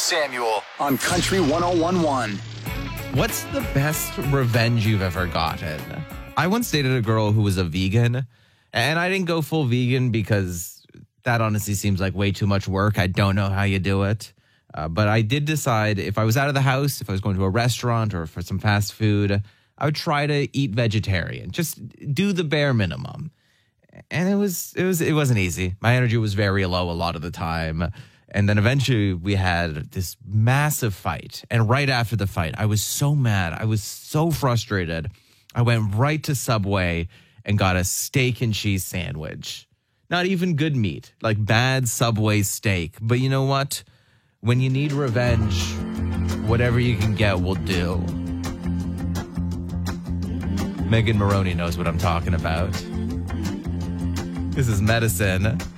Samuel on Country 101.1. What's the best revenge you've ever gotten? I once dated a girl who was a vegan, and I didn't go full vegan because that honestly seems like way too much work. I don't know how you do it. But I did decide if I was out of the house, if I was going to a restaurant or for some fast food, I would try to eat vegetarian. Just do the bare minimum. And it wasn't easy. My energy was very low a lot of the time. And then eventually we had this massive fight. And right after the fight, I was so mad. I was so frustrated. I went right to Subway and got a steak and cheese sandwich. Not even good meat, like bad Subway steak. But you know what? When you need revenge, whatever you can get will do. Megan Maroney knows what I'm talking about. This is Medicine.